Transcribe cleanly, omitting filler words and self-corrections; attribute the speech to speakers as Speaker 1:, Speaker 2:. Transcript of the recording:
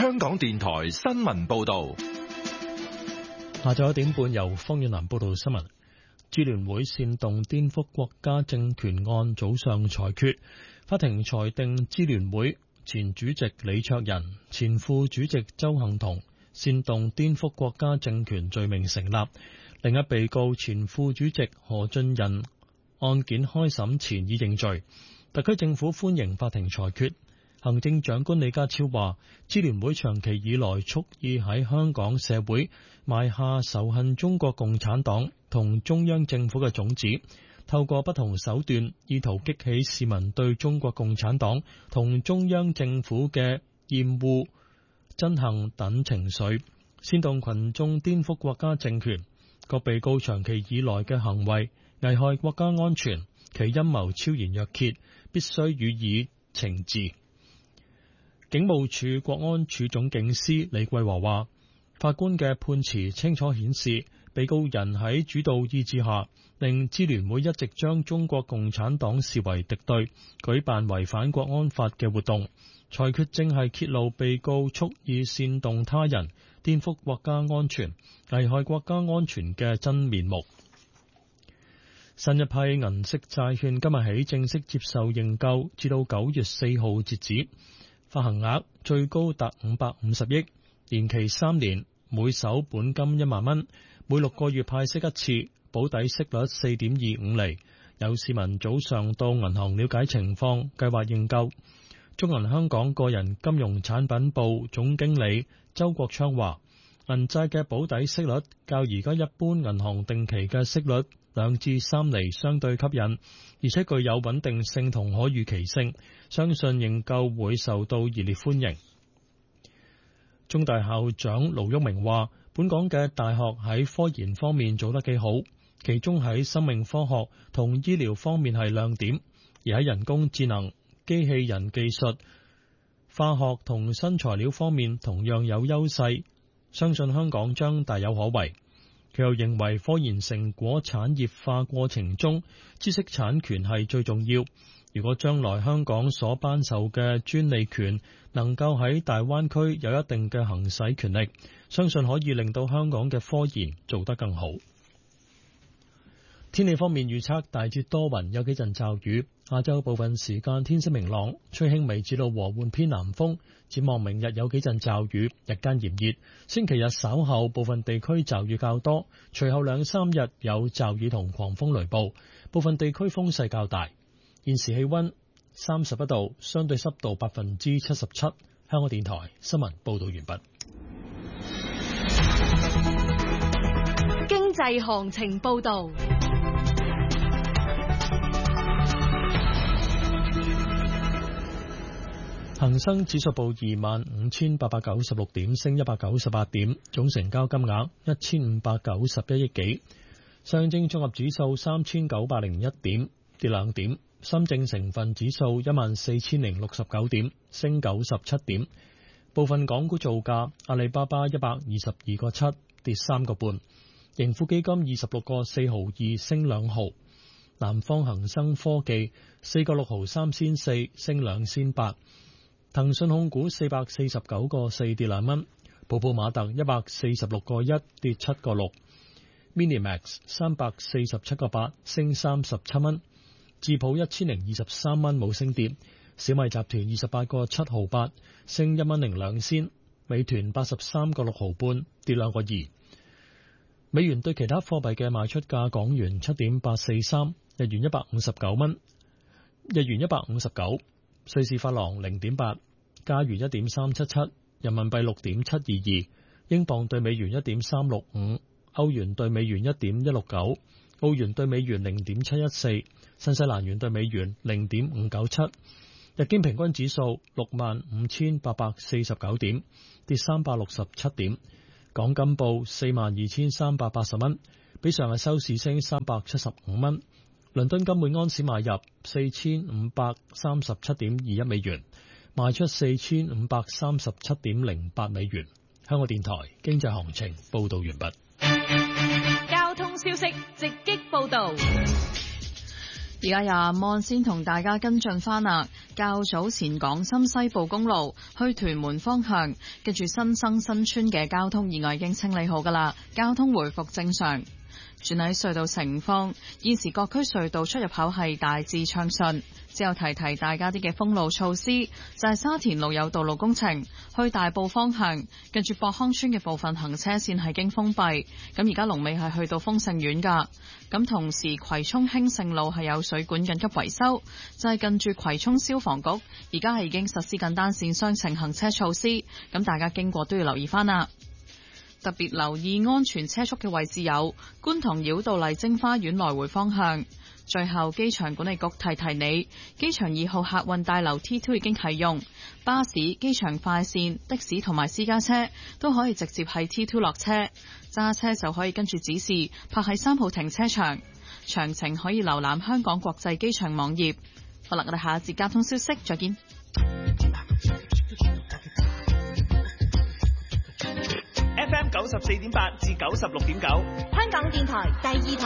Speaker 1: 香港電台新聞報道。
Speaker 2: 下晝1點半由方遠南報道新聞。支聯會煽動顛覆國家政權案早上裁決，法庭裁定支聯會前主席李卓人、前副主席鄒幸彤煽動顛覆國家政權罪名成立。另一被告前副主席何俊仁案件開審前已認罪。特區政府歡迎法庭裁決。行政長官李家超話，支聯會長期以來蓄意喺香港社會埋下仇恨中國共產黨同中央政府嘅種子，透過不同手段意圖激起市民對中國共產黨同中央政府嘅厭惡、憎恨等情緒，煽動群眾顛覆國家政權。各被告長期以來嘅行為危害國家安全，其陰謀超然若揭，必須予以懲治。警務處國安處總警司李桂華話，法官嘅判詞清楚顯示，被告人喺主導意志下，令支聯會一直將中國共產黨視為敵對，舉辦違反國安法嘅活動。裁決正係揭露被告蓄意煽動他人顛覆國家安全、危害國家安全嘅真面目。新一批銀色債券今日起正式接受認購，至到9月4號截止。發行額最高達550億，延期3年，每手本金1萬蚊，每6個月派息一次，保底息率4.25厘。有市民早上到銀行了解情況，計劃認購。中銀香港個人金融產品部總經理周國昌話，銀債嘅保底息率較而家一般銀行定期嘅息率2至3厘相對吸引，而且具有穩定性同可預期性，相信認購會受到熱烈歡迎。中大校長盧煜明話，本港嘅大學喺科研方面做得幾好，其中喺生命科學同醫療方面係亮點，而喺人工智能、機器人技術、化學同新材料方面同樣有優勢，相信香港將大有可為。佢又認為科研成果產業化過程中，知識產權係最重要。如果將來香港所頒授嘅專利權能夠喺大灣區有一定嘅行使權力，相信可以令到香港嘅科研做得更好。天氣方面預測大致多雲，有幾陣驟雨。下晝部分時間天色明朗，吹輕微至到和緩偏南風。展望明日有幾陣驟雨，日間炎熱。星期日稍後部分地區驟雨較多，隨後2-3日有驟雨同狂風雷暴，部分地區風勢較大。現時氣溫31度，相對濕度77%。香港電台新聞報道完畢。
Speaker 3: 經濟行情報道。
Speaker 2: 恒生指數報25,896點，升198點，總成交金額1591億幾。上證綜合指數3901點，跌2點。深證成分指數14,069點，升97點。部分港股造價，阿里巴巴122個7，跌3個半。盈富基金26個4毫2，升2毫。南方恒生科技4個6毫3仙4，升2仙8。騰訊控股449個4，跌2蚊。寶寶馬特146個1，跌7個6。Minimax 347個8，升37蚊。智普1023蚊，冇升跌。小米集團28個7毫8，升1蚊02仙。美團83個6毫半，跌2個2。美元對其他貨幣嘅賣出價：港元7.843，日元159蚊，日元159，瑞士法郎0.8，加元1.377，人民幣6.722，英鎊對美元1.365，歐元對美元1.169，澳元對美元0.714，新西蘭元對美元0.597。日經平均指數65,849點，跌367點。港金報42,380蚊，比上日收市升375蚊。倫敦金每安士買入4,537.21美元，賣出4,537.08美元。香港電台經濟行情報道完畢。
Speaker 3: 交通消息直擊報道。
Speaker 4: 而家廿蚊先同大家跟進翻啦。較早前港深西部公路去屯門方向，跟住新生新村嘅交通意外已經清理好噶啦，交通回復正常。轉喺隧道情況，現時各區隧道出入口係大致暢順。之後提提大家啲嘅封路措施，就係沙田路有道路工程，去大埔方向，跟住博康村嘅部分行車線係經封閉。咁而家龍尾係去到豐盛苑噶。咁同時葵涌興盛路係有水管緊急維修，就係近住葵涌消防局，而家係已經實施緊單線雙程行車措施。咁大家經過都要留意翻啦。特別留意安全車速嘅位置有觀塘繞道麗晶花園來回方向。最後，機場管理局提提你，機場2號客運大樓 T2 已經啟用，巴士、機場快線、的士同埋私家車都可以直接喺 T2 落車，揸車就可以跟住指示泊喺3號停車場。詳情可以瀏覽香港國際機場網頁。好啦，我哋下一節交通消息再見。
Speaker 5: FM 94.8至96.9，
Speaker 6: 香港電台第2台。